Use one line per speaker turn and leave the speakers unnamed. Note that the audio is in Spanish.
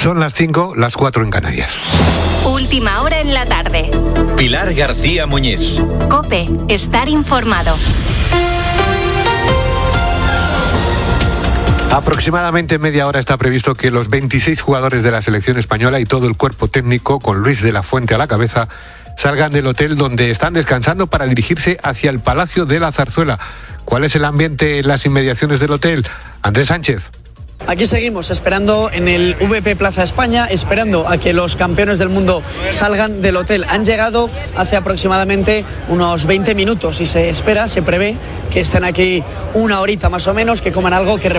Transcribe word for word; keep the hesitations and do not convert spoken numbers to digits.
Son las cinco, las cuatro en Canarias.
Última hora en la tarde.
Pilar García Muñiz.
COPE, estar informado.
Aproximadamente en media hora está previsto que los veintiséis jugadores de la selección española y todo el cuerpo técnico, con Luis de la Fuente a la cabeza, salgan del hotel donde están descansando para dirigirse hacia el Palacio de la Zarzuela. ¿Cuál es el ambiente en las inmediaciones del hotel? Andrés Sánchez.
Aquí seguimos esperando en el V P Plaza España, esperando a que los campeones del mundo salgan del hotel. Han llegado hace aproximadamente unos veinte minutos y se espera, se prevé que estén aquí una horita más o menos, que coman algo, que